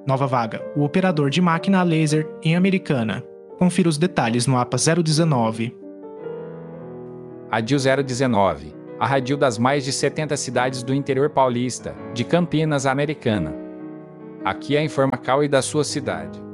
Nova vaga, o operador de máquina a laser em Americana. Confira os detalhes no APA 019. Radil 019, a radil das mais de 70 cidades do interior paulista, de Campinas a Americana. Aqui é a Informacal e da sua cidade.